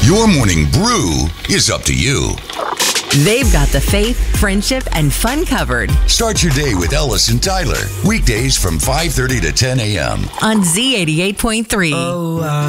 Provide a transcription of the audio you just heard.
Your morning brew is up to you. They've got the faith, friendship, and fun covered Start your day with Ellis and Tyler. Weekdays from 5:30 to 10 a.m. on Z88.3.